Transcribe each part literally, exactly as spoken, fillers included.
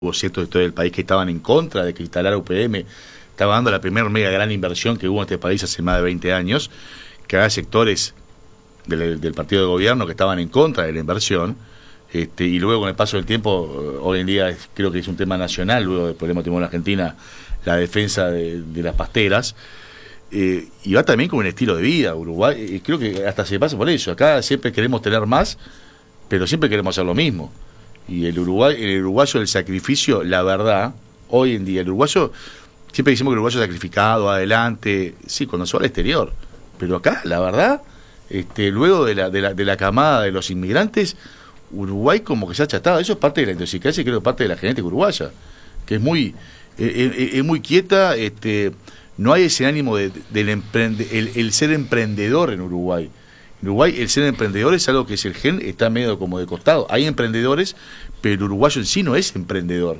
Hubo ciertos sectores del país que estaban en contra de que instalara U P M, estaba dando la primera mega gran inversión que hubo en este país hace más de veinte años, que había sectores del, del partido de gobierno que estaban en contra de la inversión, este, y luego con el paso del tiempo, hoy en día es, creo que es un tema nacional, luego del problema que tuvimos en Argentina, la defensa de, de las pasteras, eh, y va también con un estilo de vida. Uruguay, eh, creo que hasta se pasa por eso, acá siempre queremos tener más, pero siempre queremos hacer lo mismo. Y el Uruguay, el uruguayo del sacrificio, la verdad, hoy en día, el uruguayo, siempre decimos que el uruguayo sacrificado, adelante, sí, cuando se va al exterior, pero acá, la verdad, este, luego de la, de la, de la camada de los inmigrantes, Uruguay como que se ha achatado. Eso es parte de la idiosincrasia y creo que parte de la genética uruguaya, que es muy, eh, eh, es muy quieta, este, no hay ese ánimo de, de, del emprende, el, el ser emprendedor en Uruguay. En Uruguay el ser emprendedor es algo que es el gen, está medio como de costado. Hay emprendedores, pero el uruguayo en sí no es emprendedor.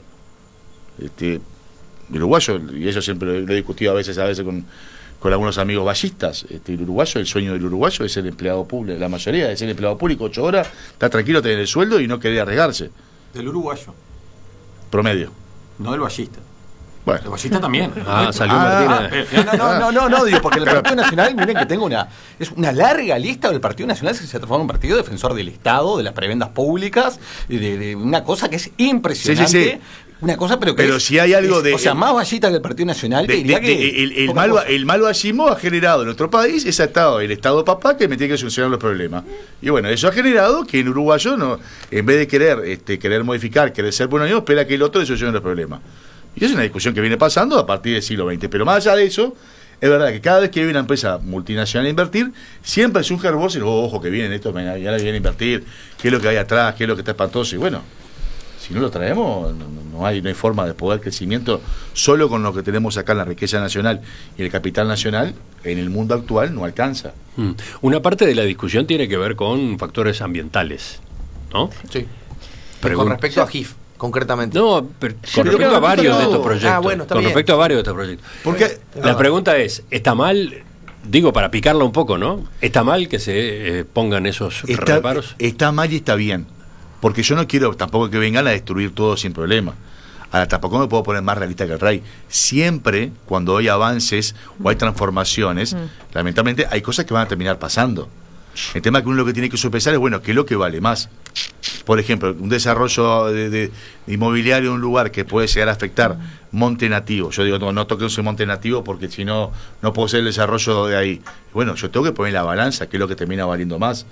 Este, el uruguayo, y eso siempre lo he discutido a veces, a veces con, con algunos amigos ballistas, este, el uruguayo, el sueño del uruguayo es el empleado público, la mayoría es el empleado público, ocho horas, está tranquilo, tener el sueldo y no querer arriesgarse. Del uruguayo. Promedio. No del ballista. Bueno. El ballista también. Ah, salió ah, Martina. No, no, no, no, no, digo, porque el Partido Nacional, miren que tengo una, es una larga lista del Partido Nacional que se ha transformado en un partido defensor del Estado, de las prebendas públicas, de, de una cosa que es impresionante. Sí, sí, sí. Una cosa, pero que pero es, si hay algo es, de, o sea, más ballista que el Partido Nacional, de, diría de, que de, el, el, mal, el mal vallismo ha generado en nuestro país ese estado, el Estado papá que me tiene que solucionar los problemas. Y bueno, eso ha generado que en uruguayo, no, en vez de querer este, querer modificar, querer ser buenos amigos, espera que el otro le solucione los problemas. Y es una discusión que viene pasando a partir del siglo veinte. Pero más allá de eso, es verdad que cada vez que viene una empresa multinacional a invertir, siempre surge el voz y oh, ojo que vienen estos, ya vienen a invertir, qué es lo que hay atrás, qué es lo que está espantoso. Y bueno, si no lo traemos, no, no, hay, no hay forma de poder crecimiento solo con lo que tenemos acá en la riqueza nacional y el capital nacional, en el mundo actual no alcanza. Mm. Una parte de la discusión tiene que ver con factores ambientales, ¿no? Sí. Pregun- con respecto a G I F, concretamente. No, pero Sí, con pero respecto no, a varios no. de estos proyectos. Ah, bueno, está con bien. respecto a varios de estos proyectos. Porque La pregunta es, ¿está mal? Digo, para picarla un poco, ¿no? ¿Está mal que se eh, pongan esos está, reparos? está mal y está bien. Porque yo no quiero tampoco que vengan a destruir todo sin problema. Ahora, tampoco me puedo poner más realista que el rey. Siempre, cuando hay avances o hay transformaciones, mm. lamentablemente hay cosas que van a terminar pasando. El tema que uno lo que tiene que sopesar es, bueno, ¿qué es lo que vale más? Por ejemplo, un desarrollo de, de, de inmobiliario en un lugar que puede llegar a afectar monte nativo. Yo digo, no, no toque ese monte nativo porque si no, no puedo hacer el desarrollo de ahí. Bueno, yo tengo que poner la balanza, ¿qué es lo que termina valiendo más?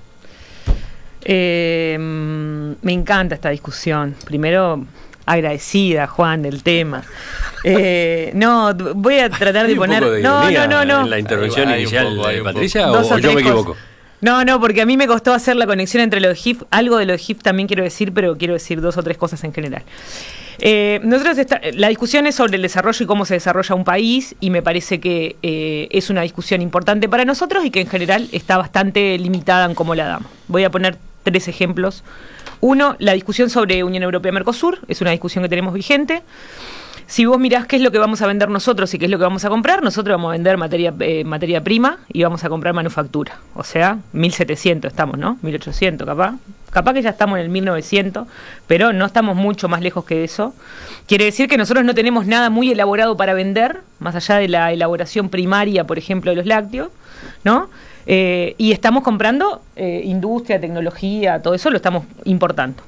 Eh, me encanta esta discusión. Primero, agradecida, Juan, del tema. Eh, no, voy a tratar de poner. De no, no, no, no. En la intervención hay, hay inicial poco, de Patricia, o, o yo me equivoco. Cosas. No, no, porque a mí me costó hacer la conexión entre lo de G I F. Algo de lo de G I F también quiero decir, pero quiero decir dos o tres cosas en general. Eh, nosotros está, la discusión es sobre el desarrollo y cómo se desarrolla un país, y me parece que eh, es una discusión importante para nosotros y que en general está bastante limitada en cómo la damos. Voy a poner tres ejemplos. Uno, la discusión sobre Unión Europea-Mercosur, es una discusión que tenemos vigente. Si vos mirás qué es lo que vamos a vender nosotros y qué es lo que vamos a comprar, nosotros vamos a vender materia eh, materia prima y vamos a comprar manufactura. O sea, mil setecientos estamos, ¿no? mil ochocientos capaz. Capaz que ya estamos en el mil novecientos, pero no estamos mucho más lejos que eso. Quiere decir que nosotros no tenemos nada muy elaborado para vender, más allá de la elaboración primaria, por ejemplo, de los lácteos, ¿no? Eh, y estamos comprando eh, industria, tecnología, todo eso lo estamos importando.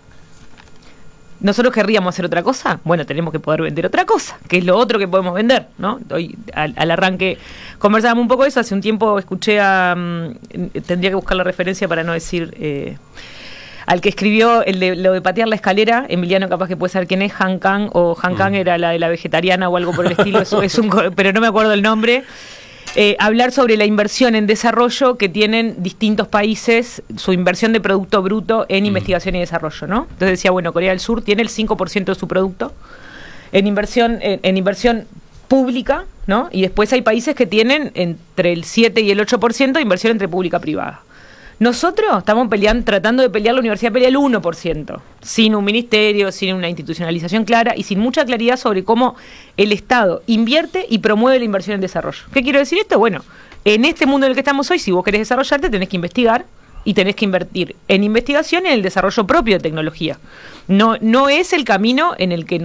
¿Nosotros querríamos hacer otra cosa? Bueno, tenemos que poder vender otra cosa, que es lo otro que podemos vender, ¿no? Hoy, al, al arranque conversábamos un poco de eso. Hace un tiempo escuché a... Um, tendría que buscar la referencia para no decir... Eh, al que escribió el de, lo de patear la escalera, Emiliano capaz que puede saber quién es, Han Kang, o Han Kang mm. era la de la vegetariana o algo por el estilo, es, es un, pero no me acuerdo el nombre. Eh, hablar sobre la inversión en desarrollo que tienen distintos países, su inversión de producto bruto en mm. investigación y desarrollo, ¿no? Entonces decía, bueno, Corea del Sur tiene el cinco por ciento de su producto en inversión, en, en inversión pública, ¿no? Y después hay países que tienen entre el siete y el ocho por ciento de inversión entre pública y privada. Nosotros estamos peleando, tratando de pelear, la universidad pelea el uno por ciento, sin un ministerio, sin una institucionalización clara y sin mucha claridad sobre cómo el Estado invierte y promueve la inversión en desarrollo. ¿Qué quiero decir esto? Bueno, en este mundo en el que estamos hoy, si vos querés desarrollarte, tenés que investigar y tenés que invertir en investigación y en el desarrollo propio de tecnología. No, no es el camino en el que